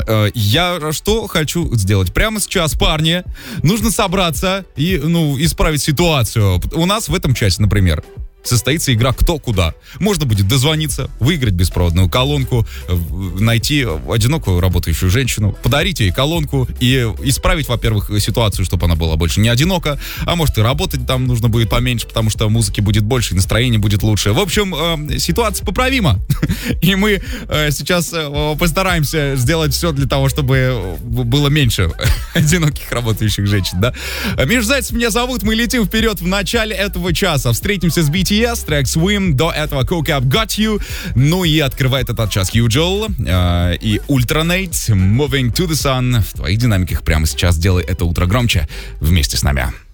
Я что хочу сделать? Прямо сейчас, парни, нужно собраться и, исправить ситуацию. У нас в этом часе, например, состоится игра «Кто куда». Можно будет дозвониться, выиграть беспроводную колонку, найти одинокую работающую женщину, подарить ей колонку и исправить, во-первых, ситуацию, чтобы она была больше не одинока, а может и работать там нужно будет поменьше, потому что музыки будет больше, и настроение будет лучше. В общем, ситуация поправима. И мы сейчас постараемся сделать все для того, чтобы было меньше одиноких работающих женщин, да? Миш Зайцев меня зовут, мы летим вперед в начале этого часа. Встретимся с BTS, трек Swim, до этого Coke Up Got You, ну и открывает этот час Юджел и Ультранейт, Moving to the Sun. В твоих динамиках прямо сейчас делай это утро громче вместе с нами.